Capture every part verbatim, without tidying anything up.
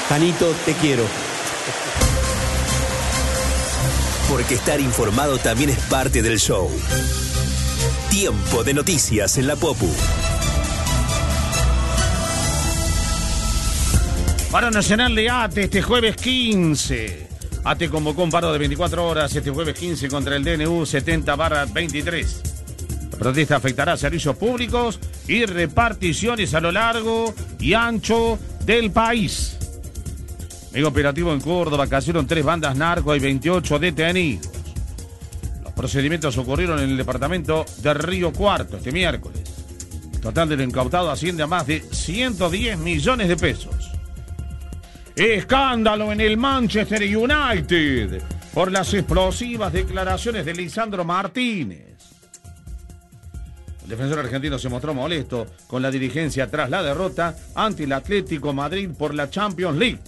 Janito, te quiero. Porque estar informado también es parte del show. Tiempo de noticias en la Popu. Paro nacional de A T E este jueves quince. A T E convocó un paro de veinticuatro horas este jueves quince contra el D N U setenta barra veintitrés. La protesta afectará a servicios públicos y reparticiones a lo largo y ancho del país. Mega operativo en Córdoba, cayeron tres bandas narco y veintiocho detenidos. Los procedimientos ocurrieron en el departamento de Río Cuarto este miércoles. El total del incautado asciende a más de ciento diez millones de pesos. Escándalo en el Manchester United por las explosivas declaraciones de Lisandro Martínez. El defensor argentino se mostró molesto con la dirigencia tras la derrota ante el Atlético Madrid por la Champions League.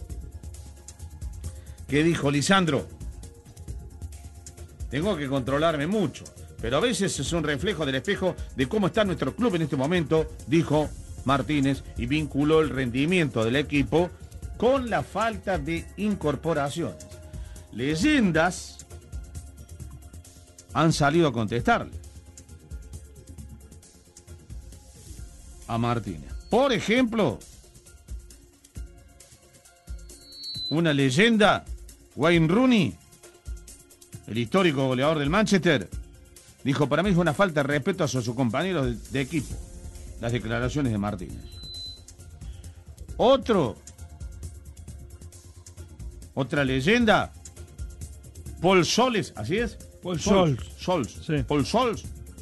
¿Qué dijo Lisandro? Tengo que controlarme mucho, pero a veces es un reflejo del espejo de cómo está nuestro club en este momento, dijo Martínez, y vinculó el rendimiento del equipo con la falta de incorporaciones. Leyendas han salido a contestarle a Martínez. Por ejemplo, una leyenda, Wayne Rooney, el histórico goleador del Manchester, dijo: para mí es una falta de respeto a sus compañeros de, de equipo, las declaraciones de Martínez. Otro Otra leyenda, Paul Scholes, ¿así es? Paul Scholes. Scholes. Sí. Paul Scholes.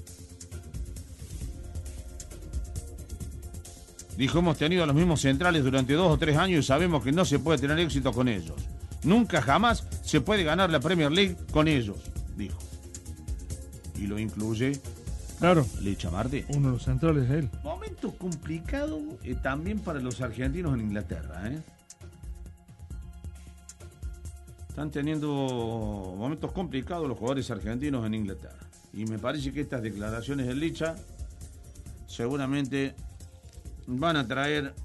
Dijo: hemos tenido los mismos centrales durante dos o tres años y sabemos que no se puede tener éxito con ellos. Nunca jamás se puede ganar la Premier League con ellos, dijo. Y lo incluye, claro, Licha Martínez. Uno de los centrales de él. Momento complicado eh, también para los argentinos en Inglaterra, ¿eh? Están teniendo momentos complicados los jugadores argentinos en Inglaterra. Y me parece que estas declaraciones de Licha seguramente van a traer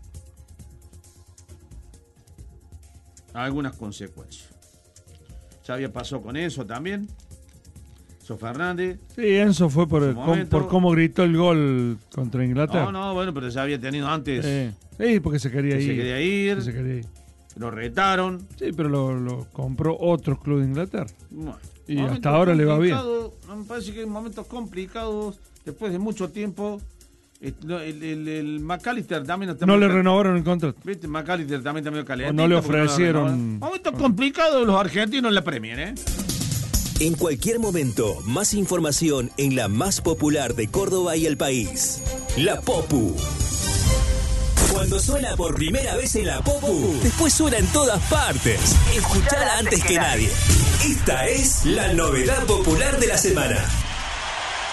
algunas consecuencias. Ya había pasado con Enzo también. Enzo Fernández. Sí, Enzo fue por, el, com, por cómo gritó el gol contra Inglaterra. No, no, bueno, pero ya había tenido antes. Eh, sí, porque se quería que ir. Se quería ir. Se quería ir. Lo retaron. Sí, pero lo, lo compró otro club de Inglaterra. Bueno, y hasta ahora le va bien. Me parece que en momentos complicados, después de mucho tiempo, el, el, el, el McAllister también... No le renovaron el contrato. ¿Viste? McAllister también está medio caliente. O no le ofrecieron... No momentos complicados los argentinos en la Premier, ¿eh? En cualquier momento, más información en la más popular de Córdoba y el país. La Popu. Cuando suena por primera vez en la Popu, después suena en todas partes. Escuchala antes que nadie. Esta es la novedad popular de la semana.